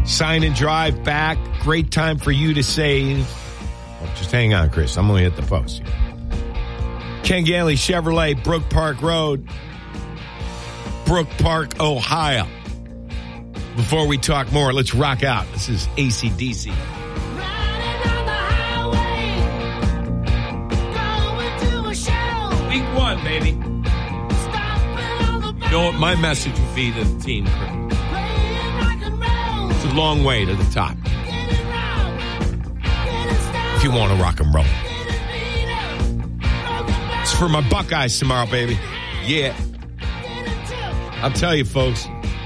Sign and Drive back. Great time for you to save. Well, just hang on, Chris. I'm going to hit the post here. Ken Ganley Chevrolet, Brook Park Road, Brook Park, Ohio. Before we talk more, let's rock out. This is AC/DC. Week 1, baby. You know what my message would be to the team? It's a long way to the top. If you want to rock and roll. It's for my Buckeyes tomorrow, baby. Yeah. I'll tell you, folks.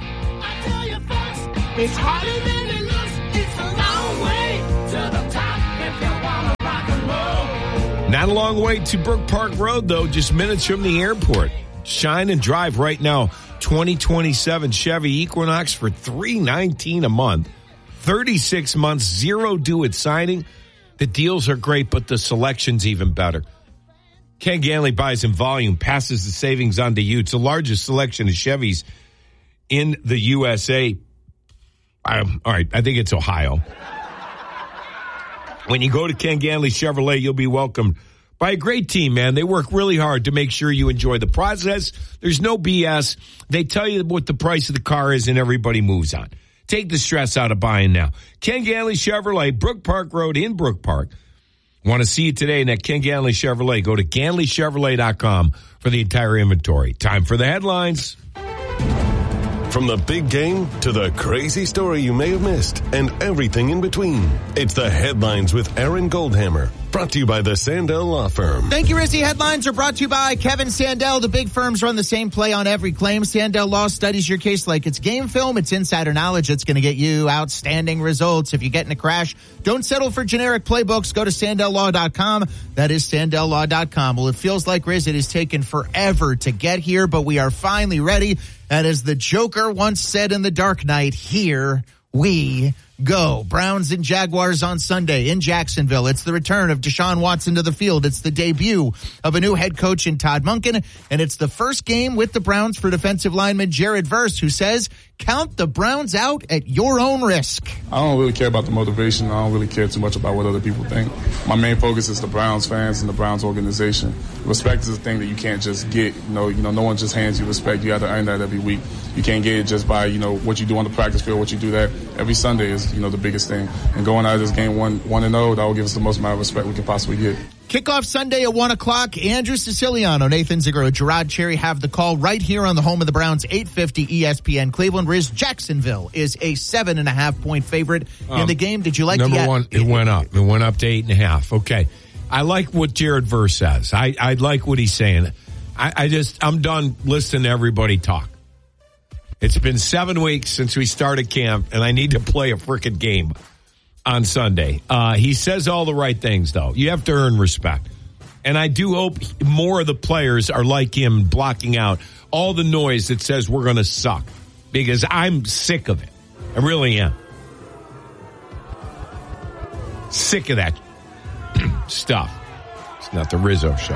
It's harder than it looks. It's a long way to the top if you want to rock and roll. Not a long way to Brook Park Road, though. Just minutes from the airport. Shine and Drive right now. 2027 Chevy Equinox for $319 a month. 36 months, zero due at signing. The deals are great, but the selection's even better. Ken Ganley buys in volume, passes the savings on to you. It's the largest selection of Chevys in the USA. All right, I think it's Ohio. When you go to Ken Ganley Chevrolet, you'll be welcomed by a great team, man. They work really hard to make sure you enjoy the process. There's no BS. They tell you what the price of the car is, and everybody moves on. Take the stress out of buying now. Ken Ganley Chevrolet, Brook Park Road in Brook Park. Want to see it today in that Ken Ganley Chevrolet. Go to GanleyChevrolet.com for the entire inventory. Time for the headlines. From the big game to the crazy story you may have missed and everything in between. It's the Headlines with Aaron Goldhammer. Brought to you by the Sandell Law Firm. Thank you, Rizzy. Headlines are brought to you by Kevin Sandell. The big firms run the same play on every claim. Sandell Law studies your case like it's game film. It's insider knowledge that's going to get you outstanding results. If you get in a crash, don't settle for generic playbooks. Go to SandellLaw.com. That is SandellLaw.com. Well, it feels like, Riz, it has taken forever to get here, but we are finally ready. And as the Joker once said in The Dark Knight, here we go. Browns and Jaguars on Sunday in Jacksonville. It's the return of Deshaun Watson to the field. It's the debut of a new head coach in Todd Monken, and it's the first game with the Browns for defensive lineman Jared Verse, who says, count the Browns out at your own risk. I don't really care about the motivation. I don't really care too much about what other people think. My main focus is the Browns fans and the Browns organization. Respect is a thing that you can't just get. No one just hands you respect. You have to earn that every week. You can't get it just by, what you do on the practice field, what you do that every Sunday is, the biggest thing. And going out of this game 1-0, that will give us the most amount of respect we can possibly get. Kickoff Sunday at 1 o'clock. Andrew Siciliano, Nathan Zagro, Gerard Cherry have the call right here on the home of the Browns, 850 ESPN Cleveland. Riz, Jacksonville is a 7.5-point favorite in the game. Did you like number one? It went up. It went up to 8.5. Okay. I like what Jared Verse says. I like what he's saying. I'm done listening to everybody talk. It's been 7 weeks since we started camp, and I need to play a frickin' game on Sunday. He says all the right things, though. You have to earn respect. And I do hope more of the players are like him, blocking out all the noise that says we're going to suck, because I'm sick of it. I really am. Sick of that stuff. It's not the Rizzo show.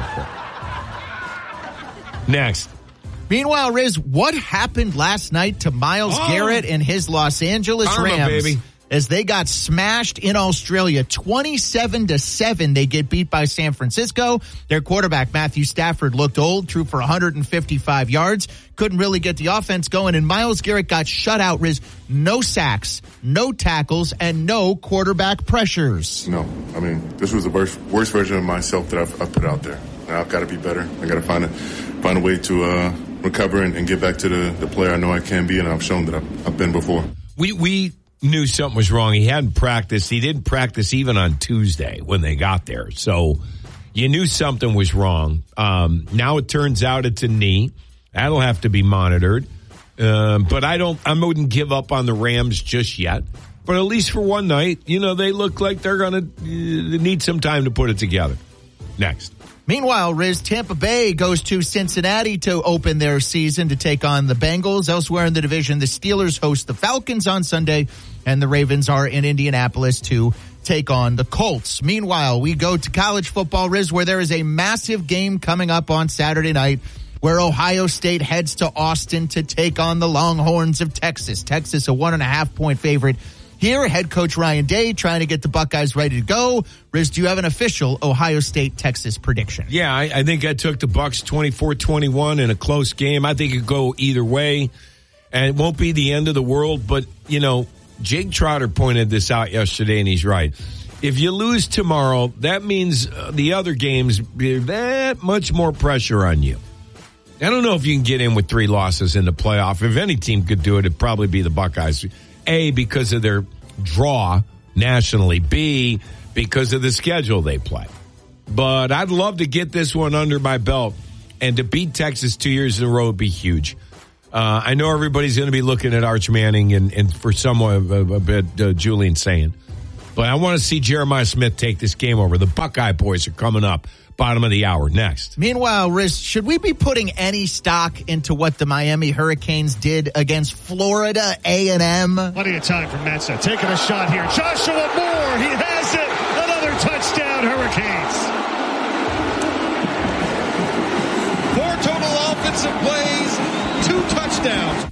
Next. Meanwhile, Riz, what happened last night to Myles Garrett and his Los Angeles Rams? Baby. As they got smashed in Australia, 27-7, they get beat by San Francisco. Their quarterback, Matthew Stafford, looked old, threw for 155 yards, couldn't really get the offense going, and Myles Garrett got shut out, Riz. No sacks, no tackles, and no quarterback pressures. No, this was the worst version of myself that I've put out there. Now I've got to be better. I got to find a way to recover and get back to the player I know I can be, and I've shown that I've been before. We knew something was wrong. He hadn't practiced. He didn't practice even on Tuesday when they got there. So you knew something was wrong. Now it turns out it's a knee. That'll have to be monitored. But I wouldn't give up on the Rams just yet. But at least for one night, they look like they're going to need some time to put it together. Next. Meanwhile, Riz, Tampa Bay goes to Cincinnati to open their season to take on the Bengals. Elsewhere in the division, the Steelers host the Falcons on Sunday, and the Ravens are in Indianapolis to take on the Colts. Meanwhile, we go to college football, Riz, where there is a massive game coming up on Saturday night, where Ohio State heads to Austin to take on the Longhorns of Texas. Texas, a 1.5-point favorite Here, head coach Ryan Day trying to get the Buckeyes ready to go. Riz, do you have an official Ohio State-Texas prediction? Yeah, I think I took the Bucs 24-21 in a close game. I think it could go either way, and it won't be the end of the world. But, Jake Trotter pointed this out yesterday, and he's right. If you lose tomorrow, that means the other games, that much more pressure on you. I don't know if you can get in with 3 losses in the playoff. If any team could do it, it'd probably be the Buckeyes. A, because of their draw nationally. B, because of the schedule they play. But I'd love to get this one under my belt. And to beat Texas 2 years in a row would be huge. I know everybody's going to be looking at Arch Manning and for somewhat a bit Julian saying. But I want to see Jeremiah Smith take this game over. The Buckeye boys are coming up. Bottom of the hour next. Meanwhile, Riz, should we be putting any stock into what the Miami Hurricanes did against Florida A&M? Plenty of time for Mensah. Taking a shot here. Joshua Moore, he has it. Another touchdown, Hurricanes. 4 total offensive plays, 2 touchdowns.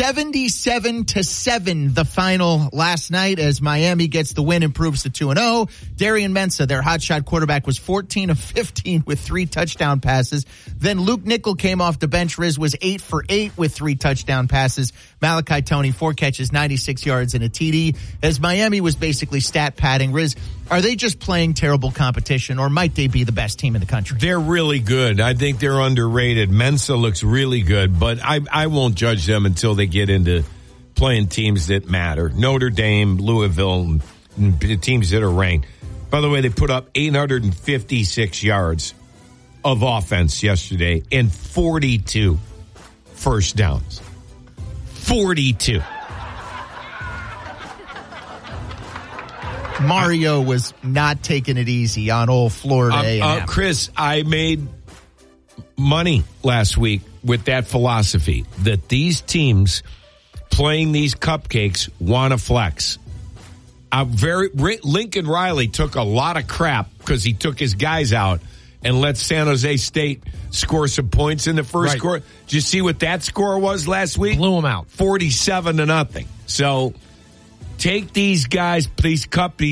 77-7 the final last night as Miami gets the win, improves to 2-0. Darian Mensah, their hotshot quarterback, was 14 of 15 with 3 touchdown passes. Then Luke Nickel came off the bench. Riz was 8 for 8 with 3 touchdown passes. Malachi Toney, 4 catches, 96 yards and a TD. As Miami was basically stat padding. Riz, are they just playing terrible competition, or might they be the best team in the country? They're really good. I think they're underrated. Mensah looks really good, but I won't judge them until they get into playing teams that matter. Notre Dame, Louisville, and teams that are ranked. By the way, they put up 856 yards of offense yesterday and 42 first downs. 42. Mario was not taking it easy on old Florida A&M. Chris, I made money last week with that philosophy that these teams playing these cupcakes want to flex. Lincoln Riley took a lot of crap because he took his guys out and let San Jose State score some points in the first quarter. Did you see what that score was last week? Blew them out. 47-0. So take these guys, these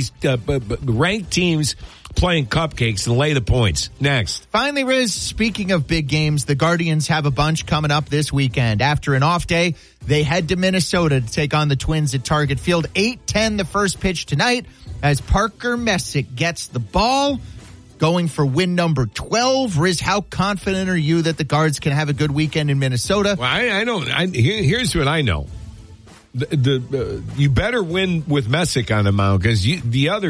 ranked teams playing cupcakes and lay the points. Next. Finally, Riz, speaking of big games, the Guardians have a bunch coming up this weekend. After an off day, they head to Minnesota to take on the Twins at Target Field. 8:10 the first pitch tonight as Parker Messick gets the ball, going for win number 12. Riz, how confident are you that the Guards can have a good weekend in Minnesota? Well, I know. Here's what I know. You better win with Messick on the mound because the other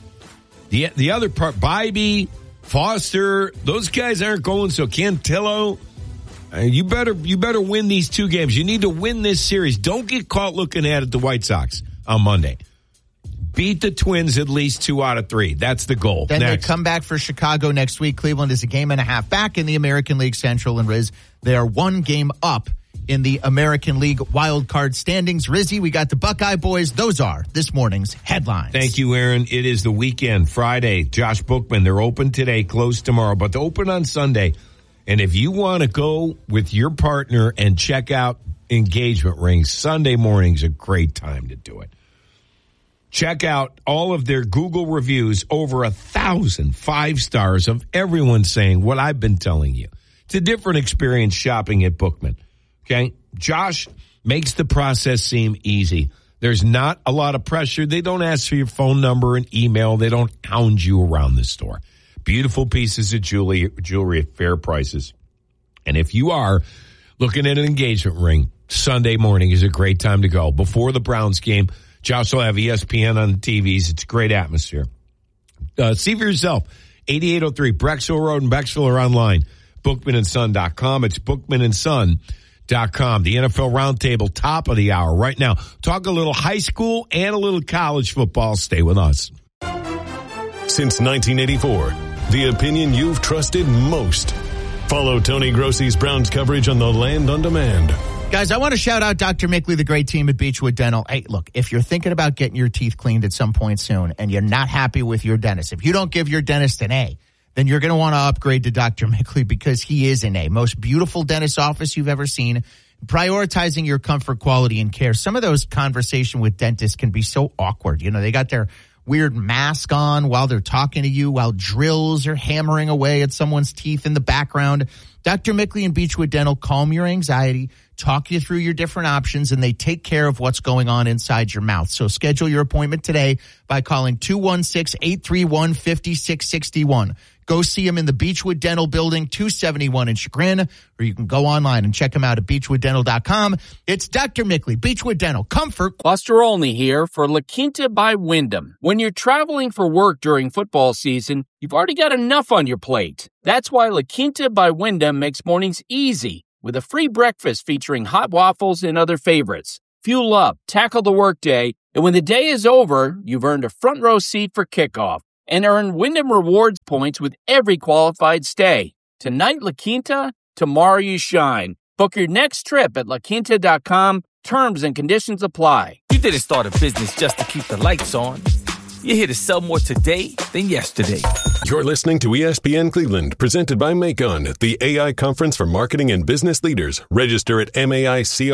part, Bybee, Foster, those guys aren't going. So Cantillo, you better win these 2 games. You need to win this series. Don't get caught looking at the White Sox on Monday. Beat the Twins at least 2 out of 3. That's the goal. Then they come back for Chicago next week. Cleveland is a game and a half back in the American League Central, and Riz, they are 1 game up in the American League wild card standings. Rizzy, we got the Buckeye boys. Those are this morning's headlines. Thank you, Aaron. It is the weekend, Friday. Josh Bookman, they're open today, closed tomorrow, but they're open on Sunday. And if you want to go with your partner and check out engagement rings, Sunday morning's a great time to do it. Check out all of their Google reviews, over 1,000 5 stars of everyone saying what I've been telling you. It's a different experience shopping at Bookman. Okay? Josh makes the process seem easy. There's not a lot of pressure. They don't ask for your phone number and email. They don't hound you around the store. Beautiful pieces of jewelry at fair prices. And if you are looking at an engagement ring, Sunday morning is a great time to go. Before the Browns game, Josh will have ESPN on the TVs. It's a great atmosphere. See for yourself. 8803 Brexville Road in Bexville, or online. BookmanandSon.com. It's BookmanandSon.com. The NFL Roundtable, top of the hour right now. Talk a little high school and a little college football. Stay with us. Since 1984, the opinion you've trusted most. Follow Tony Grossi's Browns coverage on the Land on Demand. Guys, I want to shout out Dr. Mickley, the great team at Beechwood Dental. Hey, look, if you're thinking about getting your teeth cleaned at some point soon and you're not happy with your dentist, if you don't give your dentist an A, then you're going to want to upgrade to Dr. Mickley because he is an A. Most beautiful dentist office you've ever seen. prioritizing your comfort, quality, and care. Some of those conversations with dentists can be so awkward. You know, they got their weird mask on while they're talking to you, while drills are hammering away at someone's teeth in the background. Dr. Mickley and Beechwood Dental calm your anxiety, talk you through your different options, and they take care of what's going on inside your mouth. So schedule your appointment today by calling 216-831-5661. Go see them in the Beechwood Dental Building, 271 in Chagrin, or you can go online and check them out at beechwooddental.com. It's Dr. Mickley, Beechwood Dental. Comfort. Buster Olney here for La Quinta by Wyndham. When you're traveling for work during football season, you've already got enough on your plate. That's why La Quinta by Wyndham makes mornings easy with a free breakfast featuring hot waffles and other favorites. Fuel up, tackle the workday, and when the day is over, you've earned a front row seat for kickoff and earn Wyndham Rewards points with every qualified stay. Tonight, La Quinta, tomorrow you shine. Book your next trip at laquinta.com. Terms and conditions apply. You didn't start a business just to keep the lights on. You're here to sell more today than yesterday. You're listening to ESPN Cleveland, presented by Macon, the AI conference for marketing and business leaders. Register at MAICO.